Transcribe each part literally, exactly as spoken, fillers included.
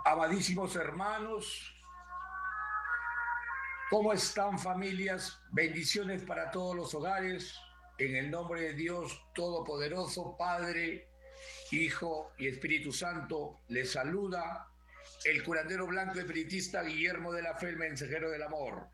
Amadísimos hermanos, ¿cómo están familias? Bendiciones para todos los hogares. En el nombre de Dios Todopoderoso, Padre, Hijo y Espíritu Santo, les saluda el curandero blanco espiritista Guillermo de la Fe, el mensajero del amor.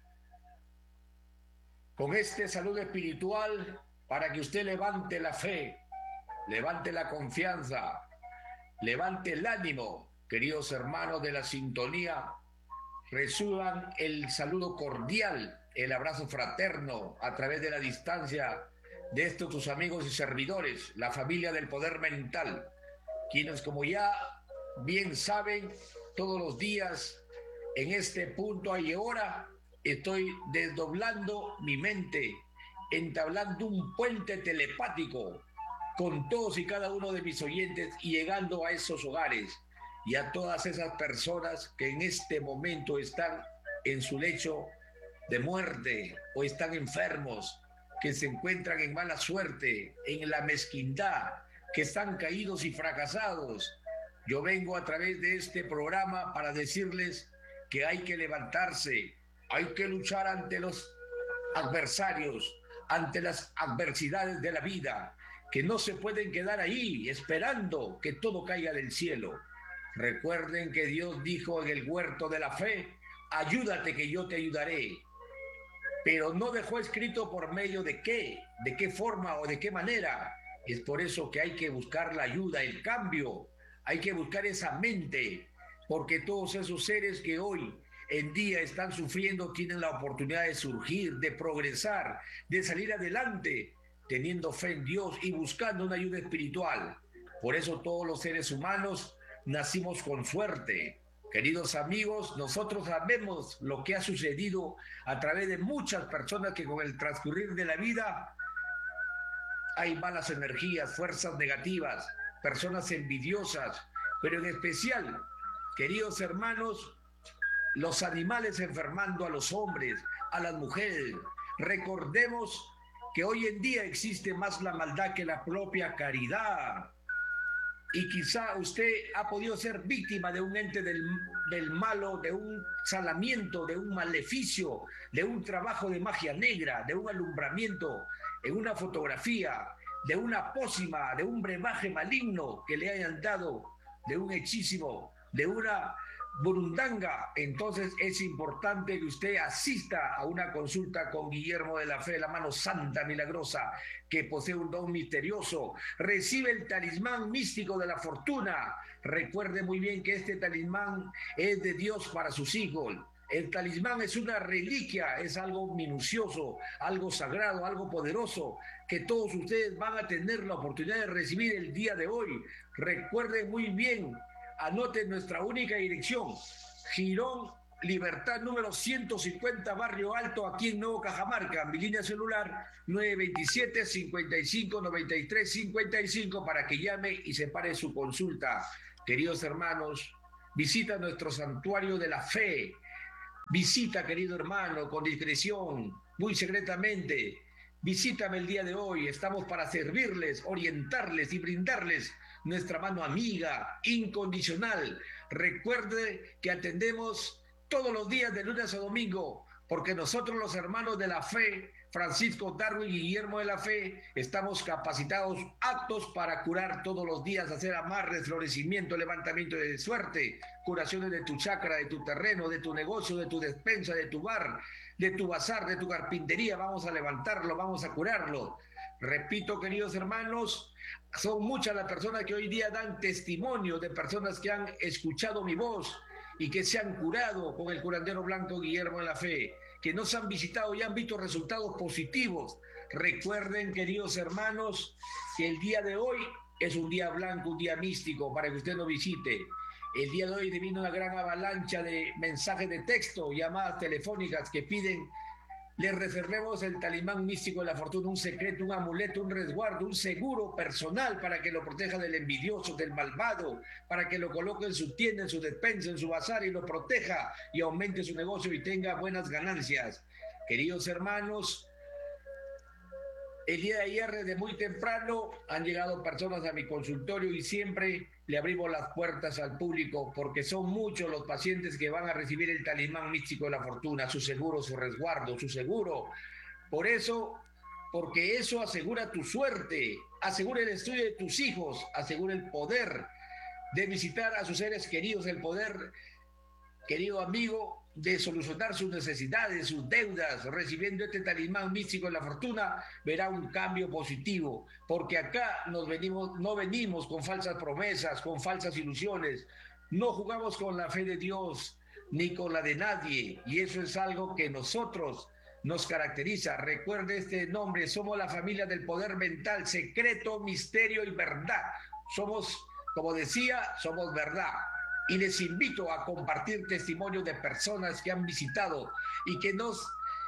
Con este saludo espiritual para que usted levante la fe, levante la confianza, levante el ánimo, queridos hermanos de la sintonía. Reciban el saludo cordial, el abrazo fraterno a través de la distancia de estos tus amigos y servidores, la familia del poder mental, quienes, como ya bien saben, todos los días en este punto y hora estoy desdoblando mi mente, entablando un puente telepático con todos y cada uno de mis oyentes y llegando a esos hogares y a todas esas personas que en este momento están en su lecho de muerte o están enfermos, que se encuentran en mala suerte, en la mezquindad, que están caídos y fracasados. Yo vengo a través de este programa para decirles que hay que levantarse, hay que luchar ante los adversarios, ante las adversidades de la vida, que no se pueden quedar ahí esperando que todo caiga del cielo. Recuerden que Dios dijo en el huerto de la fe, ayúdate que yo te ayudaré. Pero no dejó escrito por medio de qué, de qué forma o de qué manera. Es por eso que hay que buscar la ayuda, el cambio. Hay que buscar esa mente, porque todos esos seres que hoy en día están sufriendo tienen la oportunidad de surgir, de progresar, de salir adelante, teniendo fe en Dios y buscando una ayuda espiritual. Por eso todos los seres humanos nacimos con suerte. Queridos amigos, nosotros sabemos lo que ha sucedido a través de muchas personas que con el transcurrir de la vida hay malas energías, fuerzas negativas, personas envidiosas, pero en especial, queridos hermanos, los animales enfermando a los hombres, a las mujeres. Recordemos que hoy en día existe más la maldad que la propia caridad. Y quizá usted ha podido ser víctima de un ente del, del malo, de un salamiento, de un maleficio, de un trabajo de magia negra, de un alumbramiento en una fotografía, de una pócima, de un brebaje maligno que le hayan dado, de un hechísimo, de una burundanga. Entonces es importante que usted asista a una consulta con Guillermo de la Fe, la mano santa milagrosa, que posee un don misterioso. Recibe el talismán místico de la fortuna. Recuerde muy bien que este talismán es de Dios para sus hijos. El talismán es una reliquia, es algo minucioso, algo sagrado, algo poderoso, que todos ustedes van a tener la oportunidad de recibir el día de hoy. Recuerden muy bien, anoten nuestra única dirección, Girón Libertad número ciento cincuenta, Barrio Alto, aquí en Nuevo Cajamarca. Mi línea celular nueve dos siete, cincuenta y cinco, noventa y tres, cincuenta y cinco para que llame y separe su consulta. Queridos hermanos, visita nuestro santuario de la fe. Visita, querido hermano, con discreción, muy secretamente. Visítame el día de hoy. Estamos para servirles, orientarles y brindarles nuestra mano amiga, incondicional. Recuerde que atendemos todos los días de lunes a domingo, porque nosotros los hermanos de la fe, Francisco, Darwin y Guillermo de la Fe, estamos capacitados, aptos para curar todos los días, hacer amarres, florecimiento, levantamiento de suerte, curaciones de tu chakra, de tu terreno, de tu negocio, de tu despensa, de tu bar, de tu bazar, de tu carpintería. Vamos a levantarlo, vamos a curarlo. Repito, queridos hermanos, son muchas las personas que hoy día dan testimonio de personas que han escuchado mi voz y que se han curado con el curandero blanco Guillermo de la Fe, que nos han visitado y han visto resultados positivos. Recuerden, queridos hermanos, que el día de hoy es un día blanco, un día místico, para que usted nos visite. El día de hoy vino una gran avalancha de mensajes de texto, llamadas telefónicas que piden le reservemos el talismán místico de la fortuna, un secreto, un amuleto, un resguardo, un seguro personal para que lo proteja del envidioso, del malvado, para que lo coloque en su tienda, en su despensa, en su bazar y lo proteja y aumente su negocio y tenga buenas ganancias. Queridos hermanos, el día de ayer, desde muy temprano, han llegado personas a mi consultorio y siempre le abrimos las puertas al público porque son muchos los pacientes que van a recibir el talismán místico de la fortuna, su seguro, su resguardo, su seguro. Por eso, porque eso asegura tu suerte, asegura el estudio de tus hijos, asegura el poder de visitar a sus seres queridos, el poder, querido amigo, de solucionar sus necesidades, sus deudas. Recibiendo este talismán místico de la fortuna, verá un cambio positivo, porque acá nos venimos, no venimos con falsas promesas, con falsas ilusiones, no jugamos con la fe de Dios, ni con la de nadie, y eso es algo que nosotros nos caracteriza. Recuerde este nombre, somos la familia del poder mental, secreto, misterio y verdad. Somos, como decía, somos verdad. Y les invito a compartir testimonios de personas que han visitado y que nos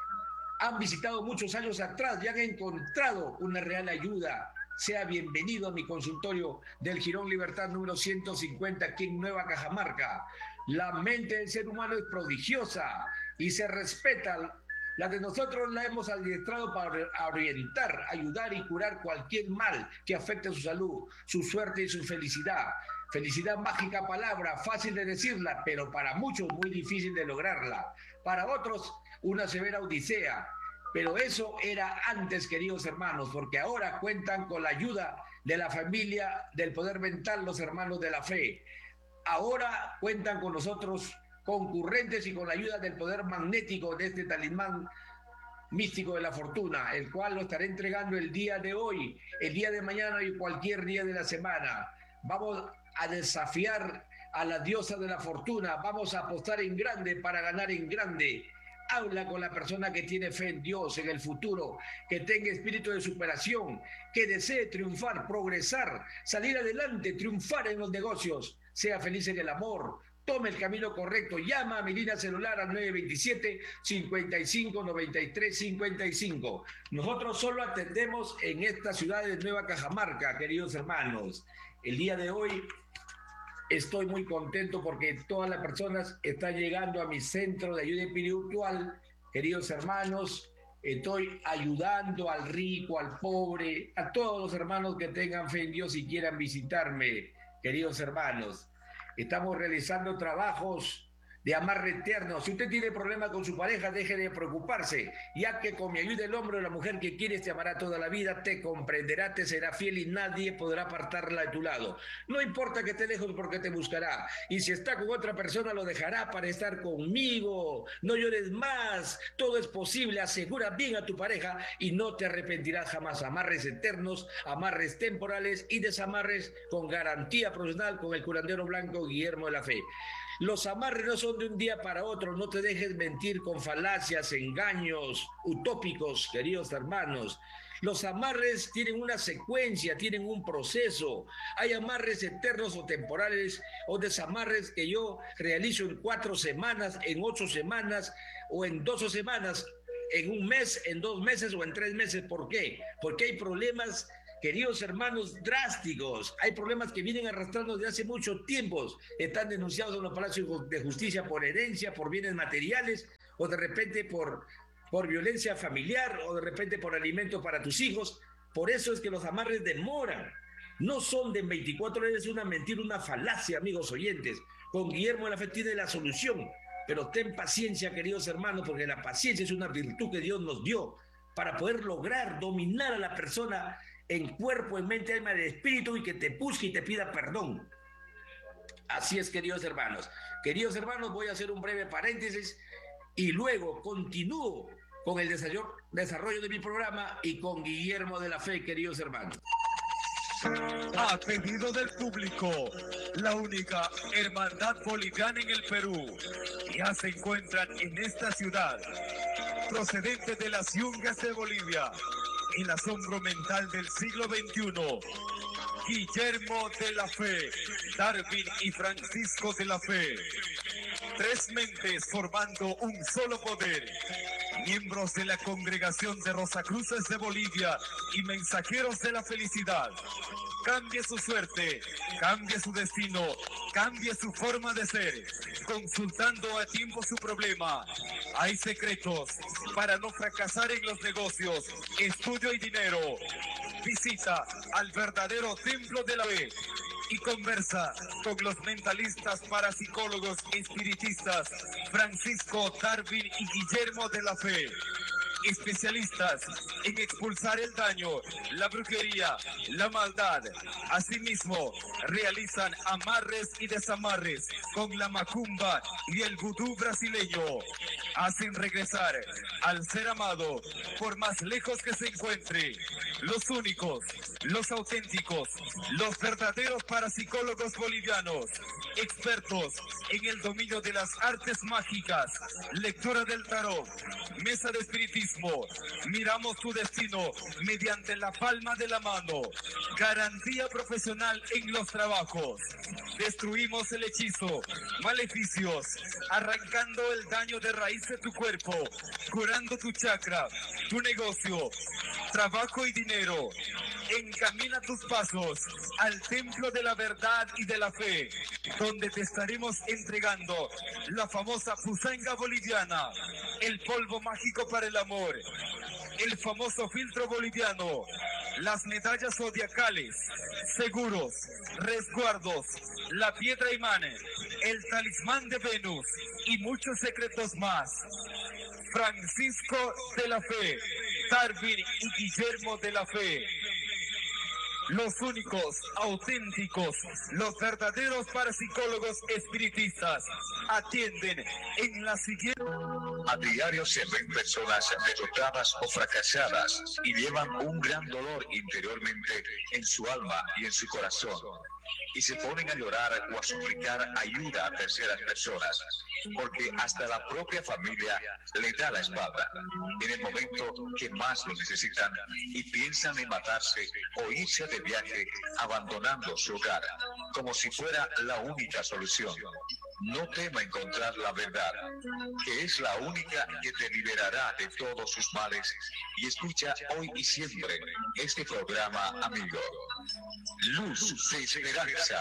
han visitado muchos años atrás y han encontrado una real ayuda. Sea bienvenido a mi consultorio del Jirón Libertad número ciento cincuenta aquí en Nueva Cajamarca. La mente del ser humano es prodigiosa y se respeta. La de nosotros la hemos adiestrado para orientar, ayudar y curar cualquier mal que afecte su salud, su suerte y su felicidad. Felicidad, mágica palabra, fácil de decirla, pero para muchos muy difícil de lograrla. Para otros, una severa odisea. Pero eso era antes, queridos hermanos, porque ahora cuentan con la ayuda de la familia del poder mental, los hermanos de la fe. Ahora cuentan con nosotros concurrentes y con la ayuda del poder magnético de este talismán místico de la fortuna, el cual lo estaré entregando el día de hoy, el día de mañana y cualquier día de la semana. Vamos a desafiar a la diosa de la fortuna, vamos a apostar en grande para ganar en grande. Habla con la persona que tiene fe en Dios, en el futuro, que tenga espíritu de superación, que desee triunfar, progresar, salir adelante, triunfar en los negocios, sea feliz en el amor, tome el camino correcto. Llama a mi línea celular al nueve veintisiete, cincuenta y cinco, noventa y tres, cincuenta y cinco. Nosotros solo atendemos en esta ciudad de Nueva Cajamarca, queridos hermanos. El día de hoy estoy muy contento porque todas las personas están llegando a mi centro de ayuda espiritual. Queridos hermanos, estoy ayudando al rico, al pobre, a todos los hermanos que tengan fe en Dios y quieran visitarme, queridos hermanos. Estamos realizando trabajos de amarre eterno. Si usted tiene problemas con su pareja, deje de preocuparse, ya que con mi ayuda el hombre o la mujer que quieres te amará toda la vida, te comprenderá, te será fiel y nadie podrá apartarla de tu lado. No importa que esté lejos porque te buscará, y si está con otra persona lo dejará para estar conmigo. No llores más, todo es posible. Asegura bien a tu pareja y no te arrepentirás jamás. Amarres eternos, amarres temporales y desamarres con garantía profesional con el curandero blanco Guillermo de la Fe. Los amarres no son de un día para otro, no te dejes mentir con falacias, engaños utópicos, queridos hermanos. Los amarres tienen una secuencia, tienen un proceso. Hay amarres eternos o temporales o desamarres que yo realizo en cuatro semanas, en ocho semanas o en doce semanas, en un mes, en dos meses o en tres meses. ¿Por qué? Porque hay problemas, queridos hermanos, drásticos. Hay problemas que vienen arrastrando desde hace mucho tiempo. Están denunciados en los palacios de justicia por herencia, por bienes materiales, o de repente por, por violencia familiar, o de repente por alimentos para tus hijos. Por eso es que los amarres demoran. No son de veinticuatro horas, es una mentira, una falacia, amigos oyentes. Con Guillermo de la Fe tiene la solución. Pero ten paciencia, queridos hermanos, porque la paciencia es una virtud que Dios nos dio para poder lograr dominar a la persona en cuerpo, en mente, alma, de espíritu, y que te busque y te pida perdón. Así es, queridos hermanos. Queridos hermanos, voy a hacer un breve paréntesis y luego continúo con el desarrollo de mi programa y con Guillermo de la Fe, queridos hermanos. A pedido del público, la única hermandad boliviana en el Perú ya se encuentran en esta ciudad, procedente de las yungas de Bolivia, el asombro mental del siglo veintiuno, Guillermo de la Fe, Darwin y Francisco de la Fe. Tres mentes formando un solo poder. Miembros de la Congregación de Rosacruces de Bolivia y mensajeros de la felicidad. Cambie su suerte, cambie su destino, cambie su forma de ser. Consultando a tiempo su problema. Hay secretos para no fracasar en los negocios, estudio y dinero. Visita al verdadero templo de la fe y conversa con los mentalistas, parapsicólogos y espiritistas Francisco, Darwin y Guillermo de la Fe. Especialistas en expulsar el daño, la brujería, la maldad. Asimismo, realizan amarres y desamarres con la macumba y el vudú brasileño. Hacen regresar al ser amado por más lejos que se encuentre. Los únicos, los auténticos, los verdaderos parapsicólogos bolivianos, expertos en el dominio de las artes mágicas, lectura del tarot, mesa de espiritismo. Miramos tu destino mediante la palma de la mano. Garantía profesional en los trabajos. Destruimos el hechizo, maleficios, arrancando el daño de raíz de tu cuerpo, curando tu chakra, tu negocio, trabajo y dinero. Encamina tus pasos al templo de la verdad y de la fe, donde te estaremos entregando la famosa pusanga boliviana, el polvo mágico para el amor, el famoso filtro boliviano, las medallas zodiacales, seguros, resguardos, la piedra imán, el talismán de Venus y muchos secretos más. Francisco de la Fe, Darwin y Guillermo de la Fe. Los únicos, auténticos, los verdaderos parapsicólogos espiritistas atienden en la siguiente... A diario se ven personas derrotadas o fracasadas y llevan un gran dolor interiormente en su alma y en su corazón, y se ponen a llorar o a suplicar ayuda a terceras personas, porque hasta la propia familia le da la espalda en el momento que más lo necesitan y piensan en matarse o irse de viaje abandonando su hogar, como si fuera la única solución. No tema encontrar la verdad, que es la única que te liberará de todos sus males, y escucha hoy y siempre este programa, amigo. Luz de Esperanza.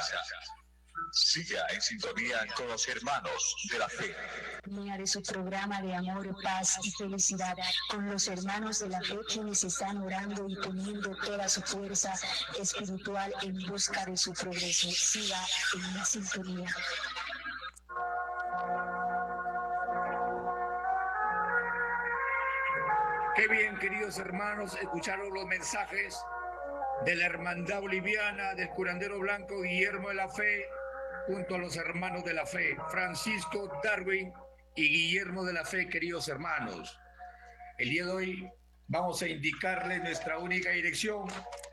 Siga en sintonía con los hermanos de la fe. De su programa de amor, paz y felicidad con los hermanos de la fe, quienes están orando y poniendo toda su fuerza espiritual en busca de su progreso. Siga en la sintonía. Qué bien, queridos hermanos, escucharon los mensajes de la Hermandad Boliviana, del curandero blanco Guillermo de la Fe, junto a los hermanos de la fe, Francisco, Darwin y Guillermo de la Fe, queridos hermanos. El día de hoy vamos a indicarles nuestra única dirección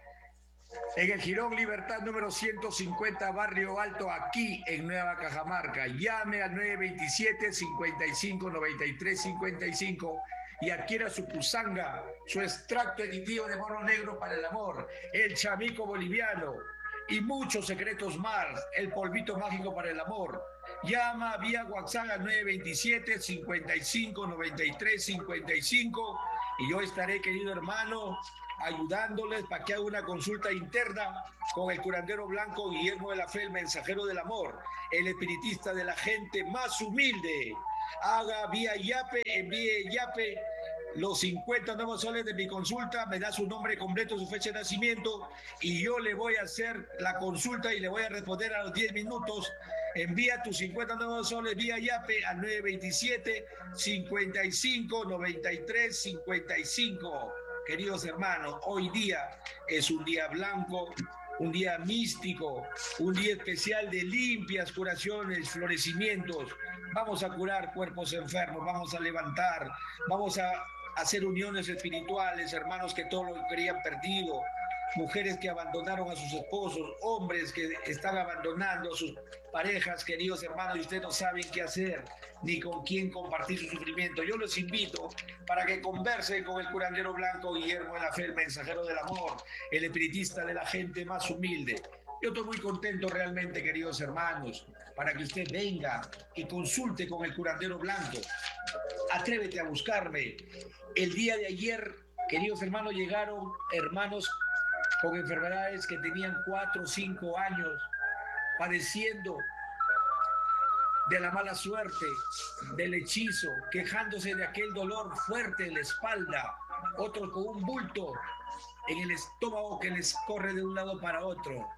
en el Jirón Libertad número ciento cincuenta, Barrio Alto, aquí en Nueva Cajamarca. Llame al nueve veintisiete, cincuenta y cinco, noventa y tres, cincuenta y cinco y adquiera su pusanga, su extracto editivo de mono negro para el amor, el chamico boliviano y muchos secretos más, el polvito mágico para el amor. Llama vía WhatsApp al nueve veintisiete, cincuenta y cinco, noventa y tres, cincuenta y cinco y yo estaré, querido hermano, ayudándoles para que haga una consulta interna con el curandero blanco Guillermo de la Fe, el mensajero del amor, el espiritista de la gente más humilde. Haga vía Yape, envíe Yape los cincuenta nuevos soles de mi consulta, me da su nombre completo, su fecha de nacimiento y yo le voy a hacer la consulta y le voy a responder a los diez minutos. Envía tus cincuenta nuevos soles vía Yape al nueve veintisiete, cincuenta y cinco, noventa y tres, cincuenta y cinco. Queridos hermanos, hoy día es un día blanco, un día místico, un día especial de limpias curaciones, florecimientos. Vamos a curar cuerpos enfermos, vamos a levantar, vamos a hacer uniones espirituales, hermanos que todo lo querían perdido, mujeres que abandonaron a sus esposos, hombres que están abandonando a sus parejas, queridos hermanos, y ustedes no saben qué hacer ni con quién compartir su sufrimiento. Yo los invito para que conversen con el curandero blanco Guillermo de la Fe, el mensajero del amor, el espiritista de la gente más humilde. Yo estoy muy contento realmente, queridos hermanos, para que usted venga y consulte con el curandero blanco. Atrévete a buscarme. El día de ayer, queridos hermanos, llegaron hermanos con enfermedades que tenían cuatro o cinco años padeciendo de la mala suerte, del hechizo, quejándose de aquel dolor fuerte en la espalda, otros con un bulto en el estómago que les corre de un lado para otro.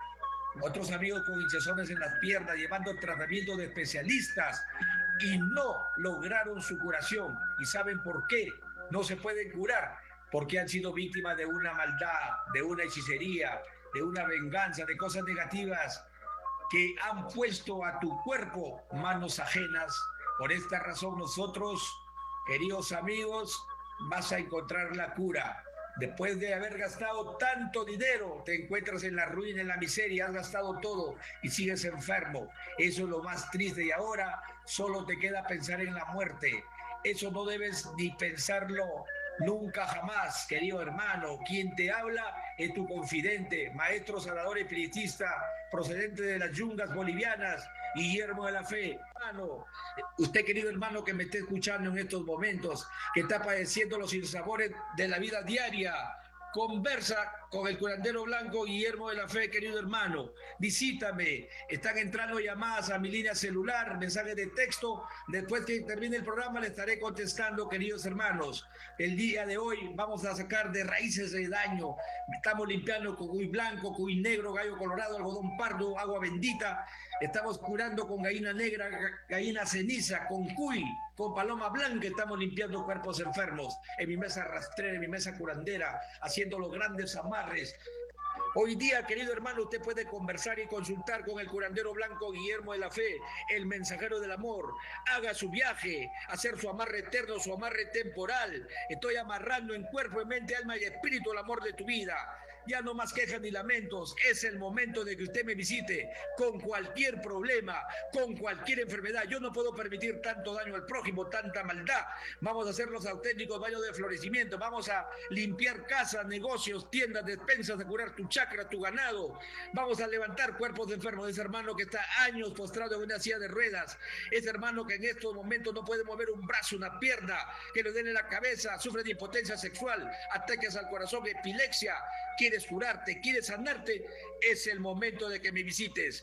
otros amigos con hinchazones en las piernas, llevando tratamiento de especialistas y no lograron su curación. ¿Y saben por qué no se pueden curar? Porque han sido víctimas de una maldad, de una hechicería, de una venganza, de cosas negativas que han puesto a tu cuerpo manos ajenas. Por esta razón nosotros, queridos amigos, vas a encontrar la cura. Después de haber gastado tanto dinero, te encuentras en la ruina, en la miseria, has gastado todo y sigues enfermo. Eso es lo más triste y ahora solo te queda pensar en la muerte. Eso no debes ni pensarlo nunca jamás, querido hermano. Quien te habla es tu confidente, maestro sanador espiritista, procedente de las yungas bolivianas, Guillermo de la Fe. Hermano, usted, querido hermano, que me esté escuchando en estos momentos, que está padeciendo los sinsabores de la vida diaria, conversa con el curandero blanco Guillermo de la Fe, querido hermano. Visítame. Están entrando llamadas a mi línea celular, mensajes de texto. Después que termine el programa le estaré contestando, queridos hermanos. El día de hoy vamos a sacar de raíces de daño. Estamos limpiando con cuy blanco, cuy negro, gallo colorado, algodón pardo, agua bendita. Estamos curando con gallina negra, gallina ceniza, con cuy, con paloma blanca. Estamos limpiando cuerpos enfermos. En mi mesa rastrera, en mi mesa curandera, haciendo los grandes amarres. Hoy día, querido hermano, usted puede conversar y consultar con el curandero blanco Guillermo de la Fe, el mensajero del amor. Haga su viaje, hacer su amarre eterno, su amarre temporal. Estoy amarrando en cuerpo, en mente, alma y espíritu el amor de tu vida. Ya no más quejas ni lamentos. Es el momento de que usted me visite con cualquier problema, con cualquier enfermedad. Yo no puedo permitir tanto daño al prójimo, tanta maldad. Vamos a hacer los auténticos baños de florecimiento. Vamos a limpiar casas, negocios, tiendas, despensas, a curar tu chakra, tu ganado. Vamos a levantar cuerpos de enfermos. Ese hermano que está años postrado en una silla de ruedas. Ese hermano que en estos momentos no puede mover un brazo, una pierna, que le duele la cabeza, sufre de impotencia sexual, ataques al corazón, epilepsia. Quieres curarte, quieres sanarte, es el momento de que me visites.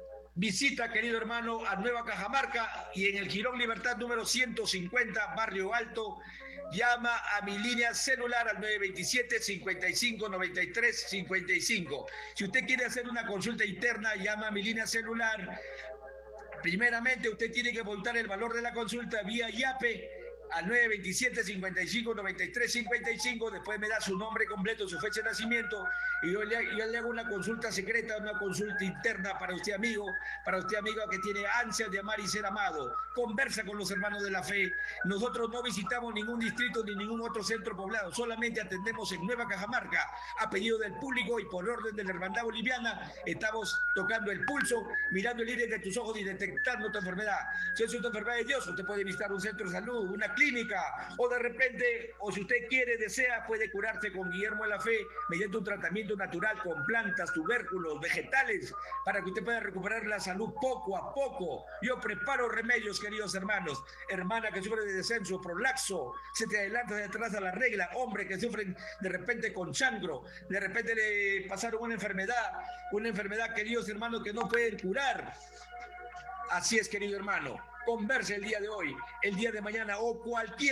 Visita, querido hermano, a Nueva Cajamarca y en el Jirón Libertad número ciento cincuenta, Barrio Alto. Llama a mi línea celular al nueve dos siete, cincuenta y cinco, noventa y tres, cincuenta y cinco. Si usted quiere hacer una consulta interna, llama a mi línea celular. Primeramente, usted tiene que voltar el valor de la consulta vía YAPE al nueve dos siete, cincuenta y cinco, noventa y tres, cincuenta y cinco. Después me da su nombre completo, su fecha de nacimiento y yo le, yo le hago una consulta secreta, una consulta interna para usted, amigo, para usted, amigo, que tiene ansias de amar y ser amado. Conversa con los hermanos de la fe. Nosotros no visitamos ningún distrito ni ningún otro centro poblado, solamente atendemos en Nueva Cajamarca a pedido del público y por orden de la Hermandad Boliviana. Estamos tocando el pulso, mirando el iris de tus ojos y detectando tu enfermedad. Si es una enfermedad de Dios, usted puede visitar un centro de salud, una clínica, o de repente, o si usted quiere, desea, puede curarse con Guillermo de la Fe mediante un tratamiento natural con plantas, tubérculos, vegetales, para que usted pueda recuperar la salud poco a poco. Yo preparo remedios, queridos hermanos. Hermana que sufre de descenso, prolaxo, se te adelanta detrás a la regla. Hombre que sufren de repente con chancro, de repente le pasaron una enfermedad, una enfermedad, queridos hermanos, que no pueden curar. Así es, querido hermano. Converse el día de hoy, el día de mañana o cualquier